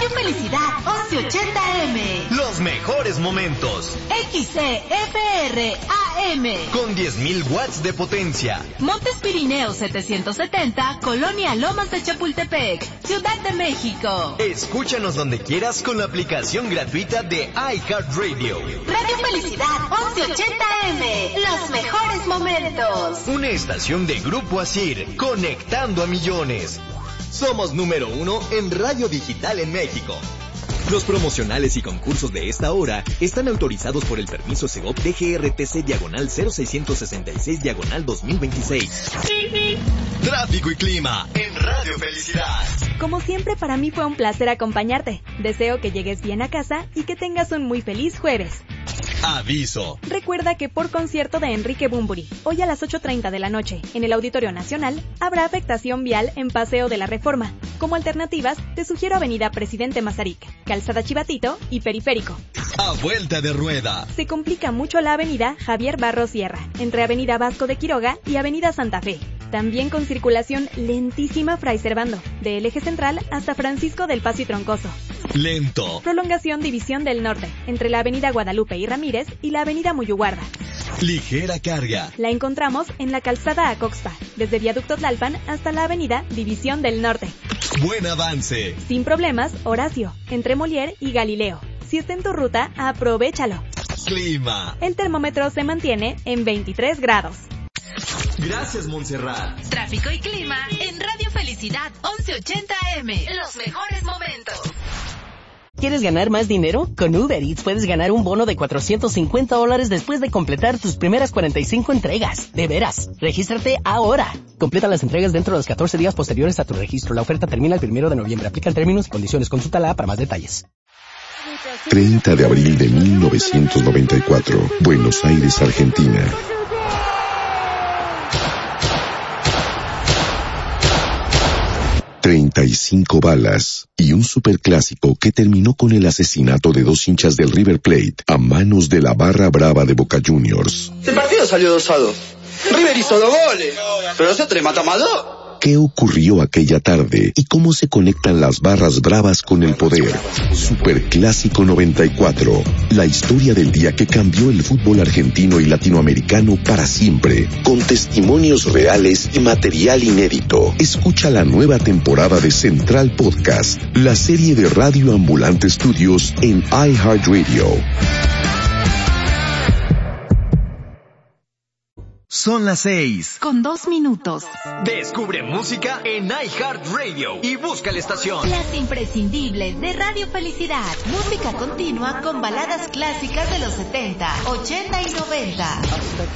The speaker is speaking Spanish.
Radio Felicidad 1180M. Los mejores momentos. XCFR AM. Con 10.000 watts de potencia. Montes Pirineos 770, Colonia Lomas de Chapultepec, Ciudad de México. Escúchanos donde quieras con la aplicación gratuita de iHeartRadio. Radio Felicidad 1180M. Los mejores momentos. Una estación de Grupo Asir, conectando a millones. Somos número 1 en radio digital en México. Los promocionales y concursos de esta hora están autorizados por el permiso Segov DGRTC/0666/2026. Tráfico y clima en Radio Felicidad. Como siempre, para mí fue un placer acompañarte. Deseo que llegues bien a casa y que tengas un muy feliz jueves. Aviso. Recuerda que por concierto de Enrique Bunbury, hoy a las 8:30 de la noche, en el Auditorio Nacional, habrá afectación vial en Paseo de la Reforma. Como alternativas, te sugiero Avenida Presidente Mazarik, Calzada Chivatito y Periférico. A vuelta de rueda. Se complica mucho la Avenida Javier Barros Sierra, entre Avenida Vasco de Quiroga y Avenida Santa Fe. También con circulación lentísima Fray Servando, del eje central hasta Francisco del Paso y Troncoso. Lento. Prolongación División del Norte, entre la Avenida Guadalupe y Ramírez y la Avenida Muyuguarda. Ligera carga. La encontramos en la calzada Acoxpa, desde Viaducto Tlalpan hasta la Avenida División del Norte. Buen avance. Sin problemas, Horacio, entre Molière y Galileo. Si está en tu ruta, aprovéchalo. Clima. El termómetro se mantiene en 23 grados. Gracias, Montserrat. Tráfico y clima en Radio Felicidad 1180M. Los mejores momentos. ¿Quieres ganar más dinero? Con Uber Eats puedes ganar un bono de $450 después de completar tus primeras 45 entregas. De veras, regístrate ahora. Completa las entregas dentro de los 14 días posteriores a tu registro. La oferta termina el 1 de noviembre. Aplican términos y condiciones. Consulta la para más detalles. 30 de abril de 1994, Buenos Aires, Argentina. $35 balas y un superclásico que terminó con el asesinato de 2 hinchas del River Plate a manos de la barra brava de Boca Juniors. El partido salió 2-2. River hizo 2 goles, pero nosotros le matamos a 2. ¿Qué ocurrió aquella tarde y cómo se conectan las barras bravas con el poder? Superclásico 94, la historia del día que cambió el fútbol argentino y latinoamericano para siempre, con testimonios reales y material inédito. Escucha la nueva temporada de Central Podcast, la serie de Radio Ambulante Studios en iHeartRadio. Son las 6. Con 2 minutos. Descubre música en iHeartRadio y busca la estación. Las imprescindibles de Radio Felicidad. Música continua con baladas clásicas de los 70, 80 y 90.